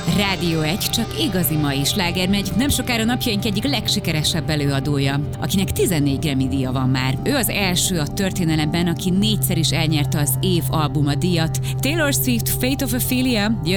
Rádió 1, csak igazi mai sláger megy, nem sokára napjaink egyik legsikeresebb előadója, akinek 14 Grammy-díja van már. Ő az első a történelemben, aki 4-szer is elnyerte az év albuma díjat. Taylor Swift, Fate of Ophelia,